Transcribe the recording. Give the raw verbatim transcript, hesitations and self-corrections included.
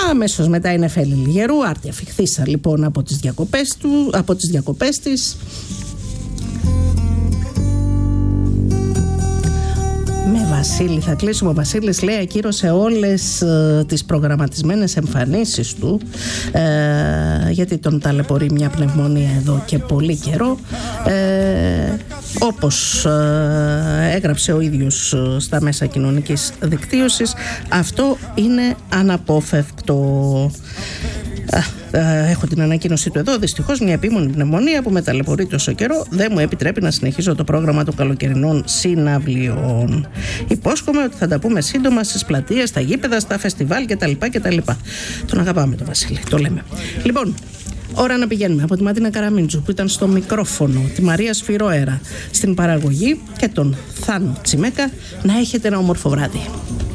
Αμέσως μετά η Νεφέλη Λιγερού, άρτια φιχθήσα λοιπόν από τις διακοπές, του, από τις διακοπές της. Με Βασίλη θα κλείσουμε. Ο Βασίλης λέει ακύρωσε όλες ε, τις προγραμματισμένες εμφανίσεις του, ε, γιατί τον ταλαιπωρεί μια πνευμονία εδώ και πολύ καιρό, ε, όπως ε, έγραψε ο ίδιος στα μέσα κοινωνικής δικτύωσης. Αυτό είναι αναπόφευκτο. Έχω την ανακοίνωσή του εδώ. Δυστυχώς μια επίμονη πνευμονία που με ταλαιπωρεί τόσο καιρό δεν μου επιτρέπει να συνεχίσω το πρόγραμμα των καλοκαιρινών συναυλιών. Υπόσχομαι ότι θα τα πούμε σύντομα στις πλατείες, στα γήπεδα, στα φεστιβάλ κτλ. κτλ. Τον αγαπάμε τον Βασίλη, το λέμε. Λοιπόν, ώρα να πηγαίνουμε. Από τη Ματίνα Καραμίντζου που ήταν στο μικρόφωνο, τη Μαρία Σφυρόερα στην παραγωγή και τον Θάνο Τσιμέκα, να έχετε ένα όμορφο βράδυ.